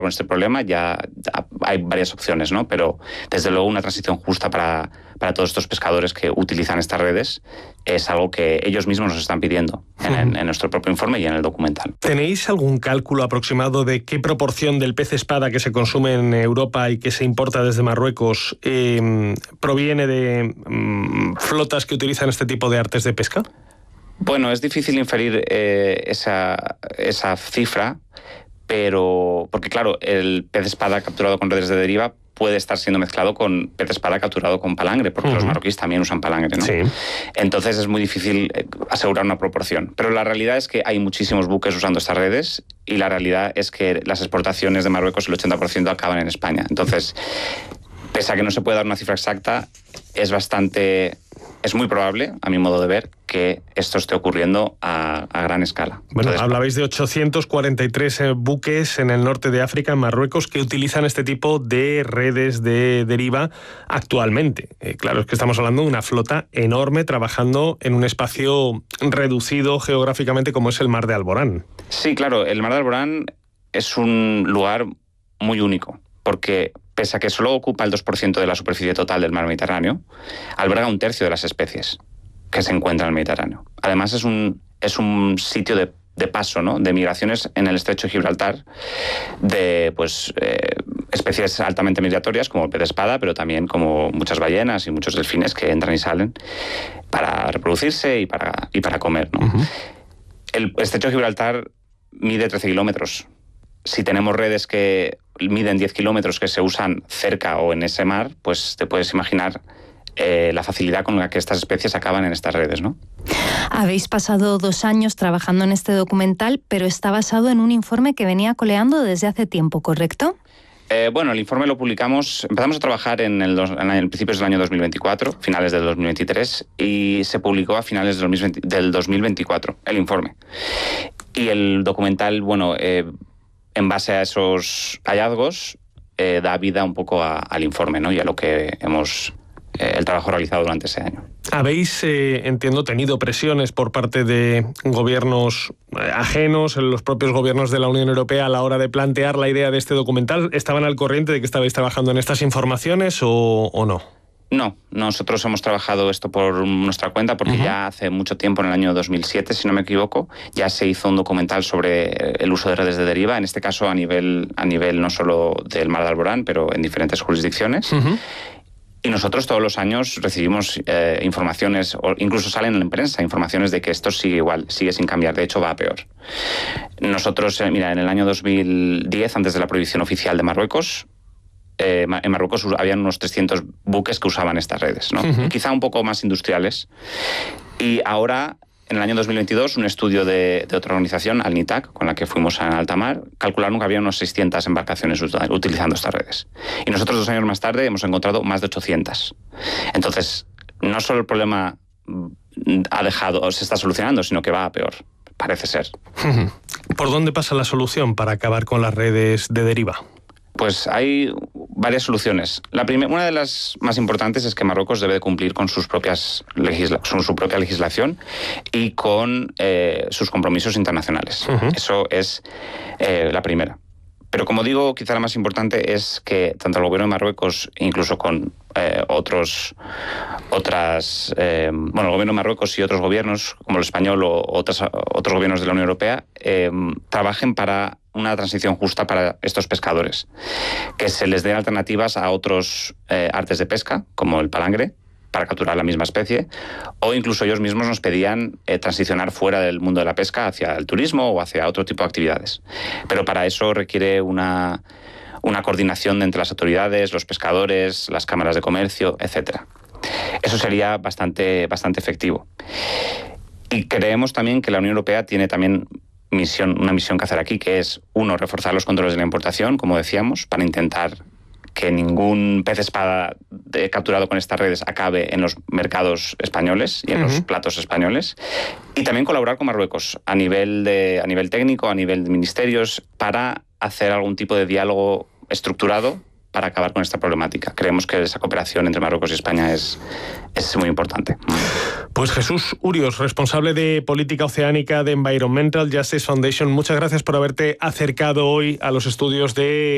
con este problema ya hay varias opciones, ¿no? Pero desde luego una transición justa para todos estos pescadores que utilizan estas redes es algo que ellos mismos nos están pidiendo en nuestro propio informe y en el documental. ¿Tenéis algún cálculo aproximado de qué proporción del pez espada que se consume en Europa y que se importa desde Marruecos proviene de flotas que utilizan este tipo de artes de pesca? Bueno, es difícil inferir esa cifra, pero porque claro, el pez espada capturado con redes de deriva puede estar siendo mezclado con pez espada capturado con palangre, porque los marroquíes también usan palangre, ¿no? Sí. Entonces es muy difícil asegurar una proporción. Pero la realidad es que hay muchísimos buques usando estas redes y la realidad es que las exportaciones de Marruecos, el 80% acaban en España. Entonces, pese a que no se puede dar una cifra exacta, es muy probable, a mi modo de ver, que esto esté ocurriendo a gran escala. Bueno, entonces, hablabais de 843 buques en el norte de África, en Marruecos, que utilizan este tipo de redes de deriva actualmente. Claro, es que estamos hablando de una flota enorme trabajando en un espacio reducido geográficamente como es el Mar de Alborán. Sí, claro, el Mar de Alborán es un lugar muy único, porque pese a que solo ocupa el 2% de la superficie total del mar Mediterráneo, alberga un tercio de las especies que se encuentran en el Mediterráneo. Además es un sitio de paso, ¿no?, de migraciones en el estrecho de Gibraltar de especies altamente migratorias como el pez espada, pero también como muchas ballenas y muchos delfines que entran y salen para reproducirse y para comer, ¿no? El estrecho de Gibraltar mide 13 kilómetros. Si tenemos redes que miden 10 kilómetros que se usan cerca o en ese mar, pues te puedes imaginar la facilidad con la que estas especies acaban en estas redes, ¿no? Habéis pasado 2 años trabajando en este documental, pero está basado en un informe que venía coleando desde hace tiempo, ¿correcto? Bueno, el informe lo publicamos, empezamos a trabajar en principios del año 2024, finales del 2023, y se publicó a finales del 2024, el informe. Y el documental, bueno, en base a esos hallazgos, da vida un poco al informe, ¿no?, y a lo que el trabajo realizado durante ese año. ¿Habéis, entiendo, tenido presiones por parte de gobiernos ajenos, los propios gobiernos de la Unión Europea, a la hora de plantear la idea de este documental? ¿Estaban al corriente de que estabais trabajando en estas informaciones o no? No, nosotros hemos trabajado esto por nuestra cuenta porque ya hace mucho tiempo, en el año 2007, si no me equivoco, ya se hizo un documental sobre el uso de redes de deriva, en este caso a nivel no solo del Mar de Alborán, pero en diferentes jurisdicciones. Y nosotros todos los años recibimos informaciones, o incluso salen en la prensa informaciones de que esto sigue igual, sigue sin cambiar, de hecho va a peor. Nosotros, en el año 2010, antes de la prohibición oficial de Marruecos, en Marruecos habían unos 300 buques que usaban estas redes, ¿no? Quizá un poco más industriales. Y ahora, en el año 2022, un estudio de otra organización, Al-Nitac, con la que fuimos a alta mar, calcularon que había unos 600 embarcaciones utilizando estas redes. Y nosotros 2 años más tarde hemos encontrado más de 800. Entonces, no solo el problema se está solucionando, sino que va a peor, parece ser. ¿Por dónde pasa la solución para acabar con las redes de deriva? Pues hay varias soluciones. Una de las más importantes es que Marruecos debe de cumplir con su propia legislación y con sus compromisos internacionales. Eso es la primera. Pero como digo, quizá la más importante es que tanto el gobierno de Marruecos, incluso con el gobierno de Marruecos y otros gobiernos, como el español o otros gobiernos de la Unión Europea, trabajen para una transición justa para estos pescadores, que se les den alternativas a otros artes de pesca, como el palangre, para capturar la misma especie, o incluso ellos mismos nos pedían transicionar fuera del mundo de la pesca hacia el turismo o hacia otro tipo de actividades. Pero para eso requiere una coordinación entre las autoridades, los pescadores, las cámaras de comercio, etc. Eso sería bastante efectivo. Y creemos también que la Unión Europea tiene también una misión que hacer aquí, que es, 1, reforzar los controles de la importación, como decíamos, para intentar que ningún pez espada capturado con estas redes acabe en los mercados españoles y en los platos españoles. Y también colaborar con Marruecos a nivel técnico, a nivel de ministerios, para hacer algún tipo de diálogo estructurado para acabar con esta problemática. Creemos que esa cooperación entre Marruecos y España es muy importante. Pues Jesús Urios, responsable de política oceánica de Environmental Justice Foundation, muchas gracias por haberte acercado hoy a los estudios de